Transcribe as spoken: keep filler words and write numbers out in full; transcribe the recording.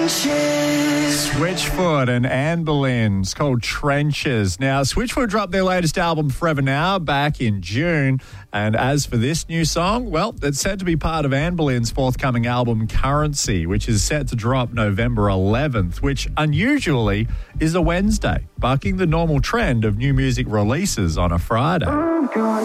Switchfoot and Anne Boleyn. It's called Trenches. Now, Switchfoot dropped their latest album, Forever Now, back in June. And as for this new song, well, it's set to be part of Anne Boleyn's forthcoming album, Currency, which is set to drop November eleventh, which unusually is a Wednesday, bucking the normal trend of new music releases on a Friday.